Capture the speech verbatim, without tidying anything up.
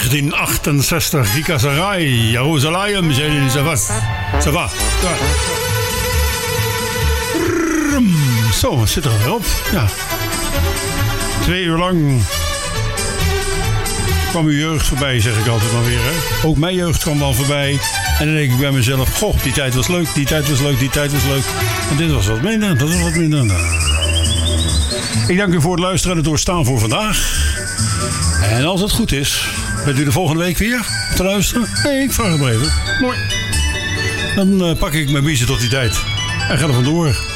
negentien achtenzestig, Rika Sarai, Jerusalem, ça va, ça va. Zo, zit er alweer op. Ja. Twee uur lang kwam uw jeugd voorbij, zeg ik altijd maar weer. Hè? Ook mijn jeugd kwam wel voorbij. En dan denk ik bij mezelf, goh, die tijd was leuk, die tijd was leuk, die tijd was leuk. En dit was wat minder, dat was wat minder. Ik dank u voor het luisteren en het doorstaan voor vandaag. En als het goed is, bent u de volgende week weer te luisteren? Nee, ik vraag het maar even. Mooi. Dan uh, pak ik mijn biezen tot die tijd. En ga er vandoor.